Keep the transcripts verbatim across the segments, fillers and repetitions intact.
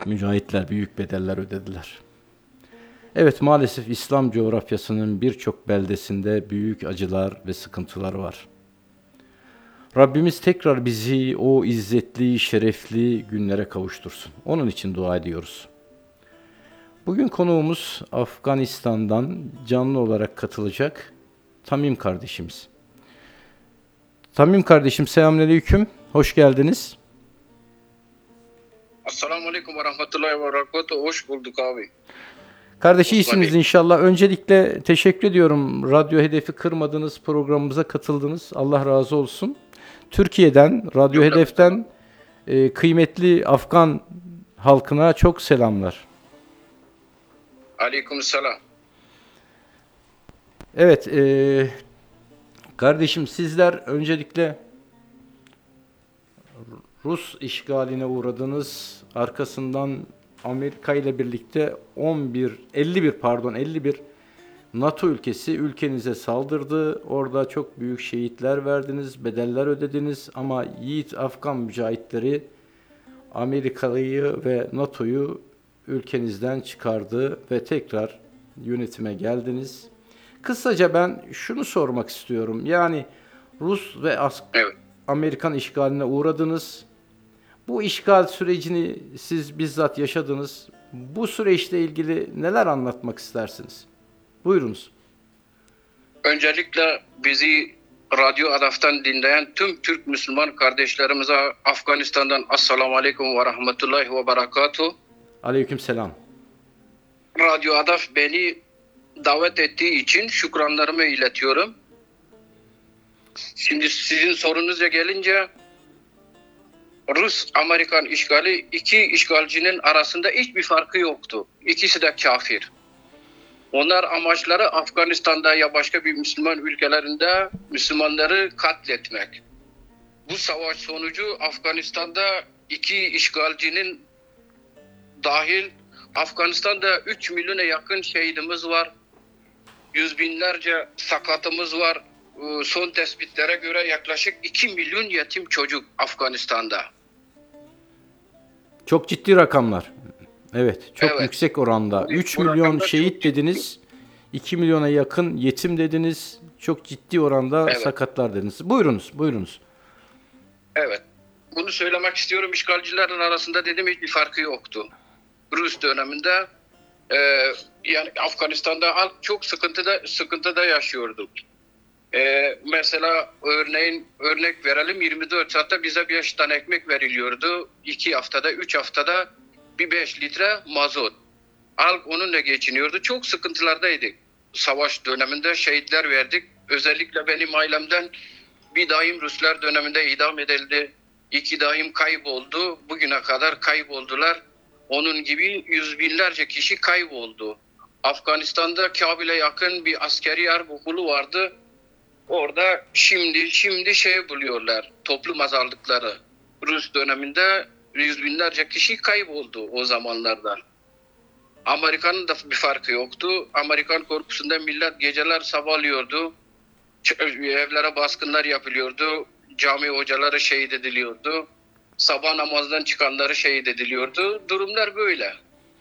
Mücahitler büyük bedeller ödediler. Evet, maalesef İslam coğrafyasının birçok beldesinde büyük acılar ve sıkıntılar var. Rabbimiz tekrar bizi o izzetli, şerefli günlere kavuştursun. Onun için dua ediyoruz. Bugün konuğumuz Afganistan'dan canlı olarak katılacak Tamim kardeşimiz. Tamim kardeşim, selamünaleyküm. Hoş geldiniz. Esselamu Aleyküm ve Rahmetullahi ve Berekatuhu. Hoş bulduk abi. Kardeş, Osman iyisiniz Bey. inşallah. Öncelikle teşekkür ediyorum. Radyo Hedef'i kırmadınız, programımıza katıldınız. Allah razı olsun. Türkiye'den, Radyo Yok, Hedef'ten e, kıymetli Afgan halkına çok selamlar. Aleyküm selam. Evet, e, kardeşim, sizler öncelikle Rus işgaline uğradınız. Arkasından Amerika ile birlikte on bir, elli bir pardon elli bir NATO ülkesi ülkenize saldırdı. Orada çok büyük şehitler verdiniz, bedeller ödediniz ama yiğit Afgan mücahitleri Amerika'yı ve NATO'yu ülkenizden çıkardı ve tekrar yönetime geldiniz. Kısaca ben şunu sormak istiyorum. Yani Rus ve As- Evet. Amerikan işgaline uğradınız. Bu işgal sürecini siz bizzat yaşadınız. Bu süreçle ilgili neler anlatmak istersiniz? Buyurunuz. Öncelikle bizi Radyo Adaf'tan dinleyen tüm Türk Müslüman kardeşlerimize Afganistan'dan Esselamu Aleyküm ve Rahmetullahi ve Berekatuhu. Aleykümselam. Radyo Adaf beni davet ettiği için şükranlarımı iletiyorum. Şimdi sizin sorunuza gelince Rus-Amerikan işgali iki işgalcinin arasında hiçbir farkı yoktu. İkisi de kafir. Onlar amaçları Afganistan'da ya başka bir Müslüman ülkelerinde Müslümanları katletmek. Bu savaş sonucu Afganistan'da iki işgalcinin dahil Afganistan'da üç milyona yakın şehidimiz var. Yüz binlerce sakatımız var. Son tespitlere göre yaklaşık iki milyon yetim çocuk Afganistan'da. Çok ciddi rakamlar. Evet, çok Evet. yüksek oranda. Bu- üç bu milyon rakamlar şehit çok ciddi. dediniz. iki milyona yakın yetim dediniz. Çok ciddi oranda Evet. sakatlar dediniz. Buyurunuz, buyurunuz. Evet. Bunu söylemek istiyorum. İşgalcilerin arasında dedim hiçbir farkı yoktu. Rus döneminde e, yani Afganistan'da halk çok sıkıntıda sıkıntıda yaşıyorduk. E, mesela örneğin örnek verelim, yirmi dört saatte bize beş tane ekmek veriliyordu. iki haftada, üç haftada bir beş litre mazot. Halk onunla geçiniyordu. Çok sıkıntılardaydık. Savaş döneminde şehitler verdik. Özellikle benim ailemden bir dayım Ruslar döneminde idam edildi. İki dayım kayboldu. Bugüne kadar kayboldular. Onun gibi yüz binlerce kişi kayboldu. Afganistan'da Kabil'e yakın bir askeri harp okulu vardı. Orada şimdi şimdi şey buluyorlar. Toplu mezarlıkları. Rus döneminde yüz binlerce kişi kayboldu o zamanlarda. Amerika'nın da bir farkı yoktu. Amerikan korkusunda millet geceler sabahlıyordu. Evlere baskınlar yapılıyordu. Cami hocaları şehit ediliyordu. Sabah namazdan çıkanları şehit ediliyordu. Durumlar böyle.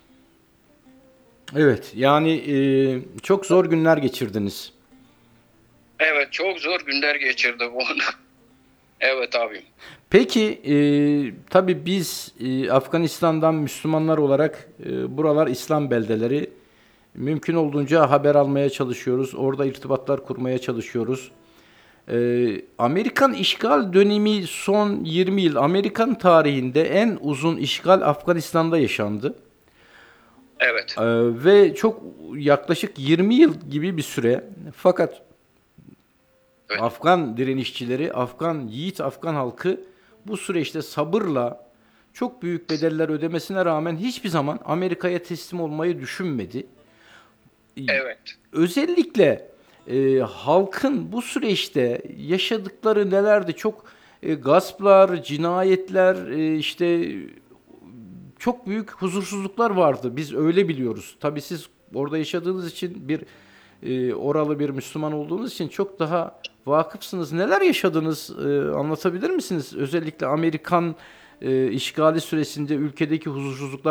Evet, yani e, çok zor günler geçirdiniz. Evet, çok zor günler geçirdim onu. Evet abim. Peki, e, tabii biz e, Afganistan'dan Müslümanlar olarak e, buralar İslam beldeleri. Mümkün olduğunca haber almaya çalışıyoruz. Orada irtibatlar kurmaya çalışıyoruz. Ee, Amerikan işgal dönemi son yirmi yıl. Amerikan tarihinde en uzun işgal Afganistan'da yaşandı. Evet. Ee, ve çok yaklaşık yirmi yıl gibi bir süre. Fakat Evet. Afgan direnişçileri, Afgan yiğit Afgan halkı bu süreçte sabırla çok büyük bedeller ödemesine rağmen hiçbir zaman Amerika'ya teslim olmayı düşünmedi. Evet. Özellikle e, halkın bu süreçte yaşadıkları nelerdi? Çok e, gasplar, cinayetler, e, işte çok büyük huzursuzluklar vardı. Biz öyle biliyoruz. Tabii siz orada yaşadığınız için bir e, oralı bir Müslüman olduğunuz için çok daha vakıfsınız. Neler yaşadınız? E, anlatabilir misiniz? Özellikle Amerikan e, işgali süresinde ülkedeki huzursuzluklar